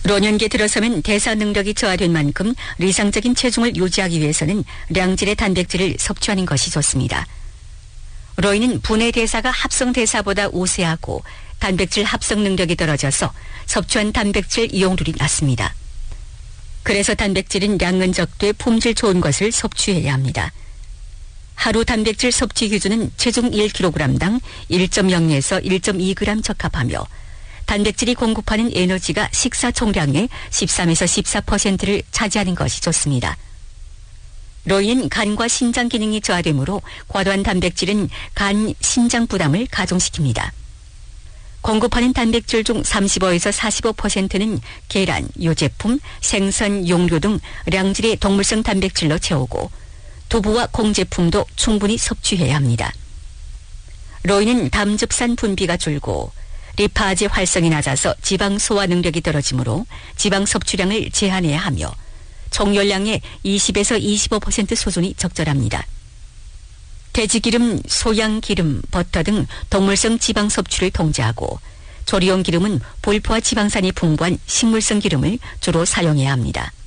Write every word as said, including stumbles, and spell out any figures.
노년기에 들어서면 대사 능력이 저하된 만큼理想적인 체중을 유지하기 위해서는 량질의 단백질을 섭취하는 것이 좋습니다. 로이는 분해 대사가 합성 대사보다 우세하고 단백질 합성 능력이 떨어져서 섭취한 단백질 이용률이 낮습니다. 그래서 단백질은 양은 적되 품질 좋은 것을 섭취해야 합니다. 하루 단백질 섭취 기준은 체중 일 킬로그램당 일 점 영에서 일 점 이 그램 적합하며 단백질이 공급하는 에너지가 식사 총량의 십삼에서 십사 퍼센트를 차지하는 것이 좋습니다. 로이는 간과 신장 기능이 저하되므로 과도한 단백질은 간, 신장 부담을 가중시킵니다. 공급하는 단백질 중 삼십오에서 사십오 퍼센트는 계란, 유제품, 생선, 용료 등 량질의 동물성 단백질로 채우고 두부와 콩제품도 충분히 섭취해야 합니다. 로이는 담즙산 분비가 줄고 리파아제 활성이 낮아서 지방 소화 능력이 떨어지므로 지방 섭취량을 제한해야 하며 총열량의 이십에서 이십오 퍼센트 수준이 적절합니다. 돼지기름, 소양기름, 버터 등 동물성 지방 섭취를 통제하고 조리용 기름은 불포화 지방산이 풍부한 식물성 기름을 주로 사용해야 합니다.